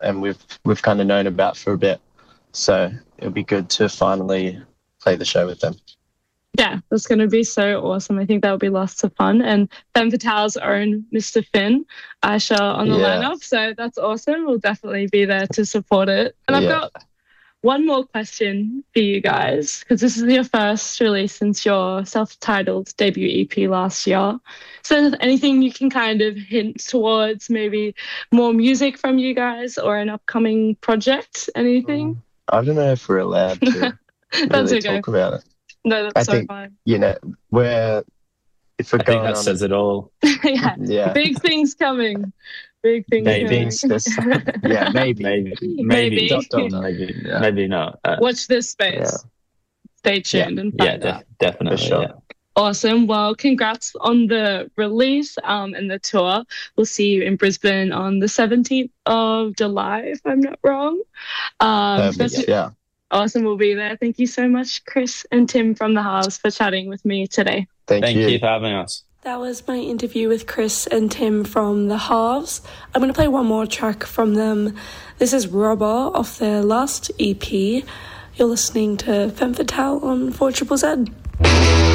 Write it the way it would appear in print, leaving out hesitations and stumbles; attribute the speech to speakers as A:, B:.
A: and we've kind of known about for a bit. So it'll be good to finally play the show with them.
B: Yeah, that's going to be so awesome. I think that'll be lots of fun. And Femme Fatale's own Mr. Finn, Aisha on the lineup. So that's awesome. We'll definitely be there to support it. And I've got one more question for you guys, because this is your first release since your self-titled debut EP last year. So is there anything you can kind of hint towards, maybe more music from you guys or an upcoming project, anything?
A: I don't know if we're allowed to really talk about it.
B: No, that's so fine.
A: You know, I think
C: that says it all.
B: Yeah. Big things coming. Big things coming.
A: Yeah, maybe.
C: Maybe not.
B: Watch this space. Yeah. Stay tuned and find out.
C: Definitely. Sure. Yeah.
B: Awesome. Well, congrats on the release and the tour. We'll see you in Brisbane on the 17th of July, if I'm not wrong.
A: Yeah.
B: Awesome, we'll be there. Thank you so much, Chris and Tim from The Halves, for chatting with me today.
A: Thank you
C: for having us.
D: That was my interview with Chris and Tim from The Halves. I'm going to play one more track from them. This is Robber off their last EP. You're listening to Femme Fatale on 4ZZZ.